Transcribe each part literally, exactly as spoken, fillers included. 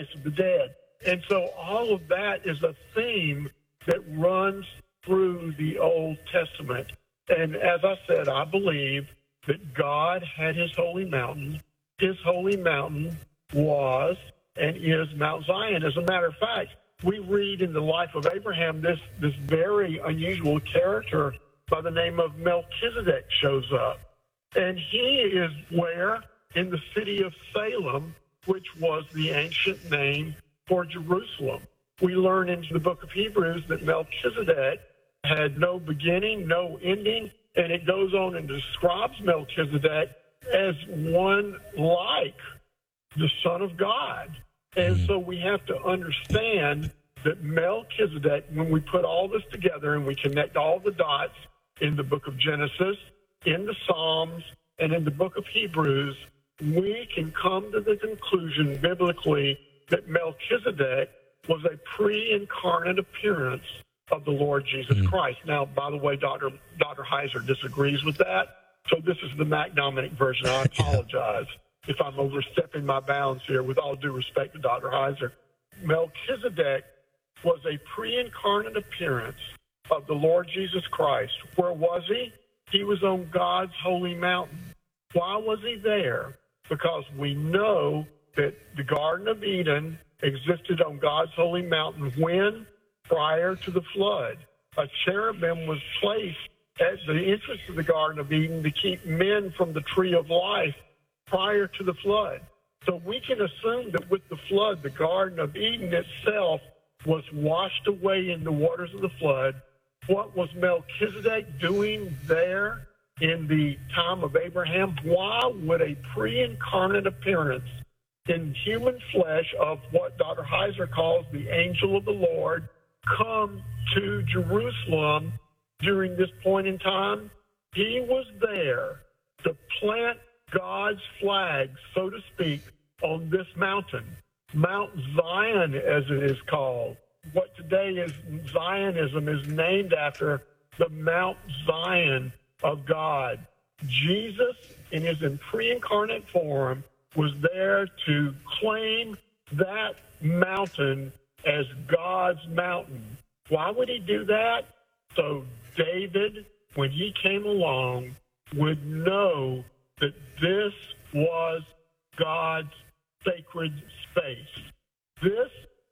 place of the dead. And so all of that is a theme that runs through the Old Testament. And as I said, I believe that God had his holy mountain. His holy mountain was and is Mount Zion. As a matter of fact, we read in the life of Abraham this, this very unusual character by the name of Melchizedek shows up. And he is where? In the city of Salem, which was the ancient name for Jerusalem. We learn in the book of Hebrews that Melchizedek had no beginning, no ending, and it goes on and describes Melchizedek as one like the Son of God. And so we have to understand that Melchizedek, when we put all this together and we connect all the dots in the book of Genesis, in the Psalms, and in the book of Hebrews, we can come to the conclusion biblically that Melchizedek was a pre-incarnate appearance of the Lord Jesus mm-hmm. Christ. Now, by the way, Doctor Doctor Heiser disagrees with that. So this is the Mac Dominic version. I apologize if I'm overstepping my bounds here, with all due respect to Doctor Heiser. Melchizedek was a pre-incarnate appearance of the Lord Jesus Christ. Where was he? He was on God's holy mountain. Why was he there? Because we know that the Garden of Eden existed on God's holy mountain when? Prior to the flood. A cherubim was placed at the entrance of the Garden of Eden to keep men from the tree of life prior to the flood. So we can assume that with the flood, the Garden of Eden itself was washed away in the waters of the flood. What was Melchizedek doing there in the time of Abraham? Why would a pre-incarnate appearance in human flesh of what Doctor Heiser calls the angel of the Lord come to Jerusalem during this point in time? He was there to plant God's flag, so to speak, on this mountain, Mount Zion, as it is called. What today is Zionism is named after the Mount Zion of God. Jesus, in his pre-incarnate form, was there to claim that mountain as God's mountain. Why would he do that? So David, when he came along, would know that this was God's sacred space. This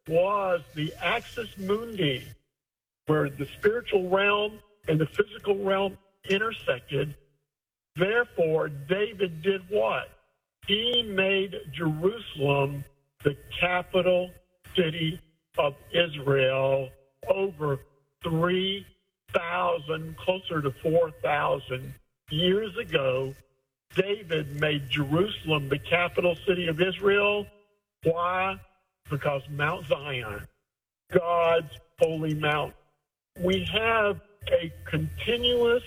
was the axis mundi, where the spiritual realm and the physical realm intersected. Therefore, David did what? He made Jerusalem the capital city of Israel over three thousand, closer to four thousand years ago. David made Jerusalem the capital city of Israel. Why? Because Mount Zion, God's holy mountain. We have a continuous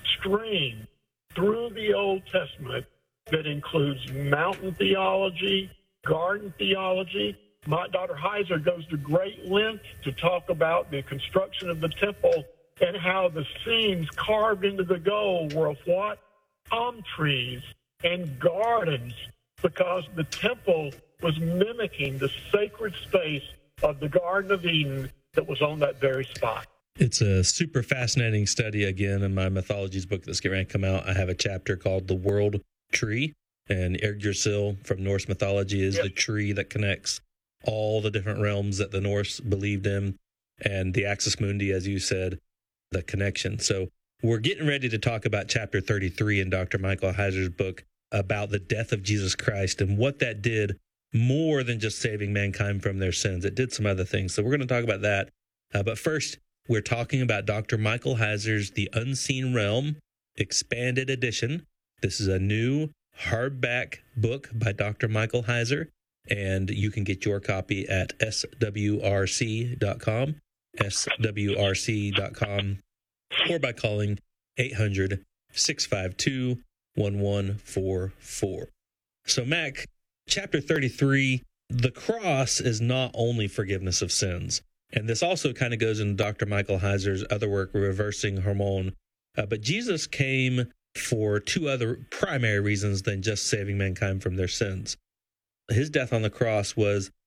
stream through the Old Testament that includes mountain theology, garden theology. My Doctor Heiser goes to great lengths to talk about the construction of the temple and how the scenes carved into the gold were of what? Palm trees and gardens, because the temple was mimicking the sacred space of the Garden of Eden that was on that very spot. It's a super fascinating study. Again, in my mythologies book that's getting ready to come out, I have a chapter called The World Tree, and Yggdrasil from Norse mythology is yes. the tree that connects all the different realms that the Norse believed in, and the axis mundi, as you said, the connection. So we're getting ready to talk about chapter thirty-three in Doctor Michael Heiser's book about the death of Jesus Christ and what that did more than just saving mankind from their sins. It did some other things. So we're going to talk about that. Uh, but first, we're talking about Doctor Michael Heiser's The Unseen Realm Expanded Edition. This is a new hardback book by Doctor Michael Heiser, and you can get your copy at S W R C dot com, S W R C dot com, or by calling eight hundred, six five two, one one four four. So, Mac, chapter thirty-three, the cross is not only forgiveness of sins. And this also kind of goes into Doctor Michael Heiser's other work, Reversing Hormone. Uh, but Jesus came for two other primary reasons than just saving mankind from their sins. His death on the cross was